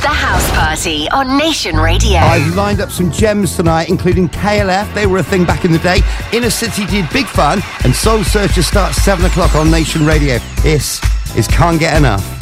The House Party on Nation Radio. I've lined up some gems tonight, including KLF. They were a thing back in the day. Inner City did Big Fun. And Soul Searchers starts 7 o'clock on Nation Radio. This is Can't Get Enough.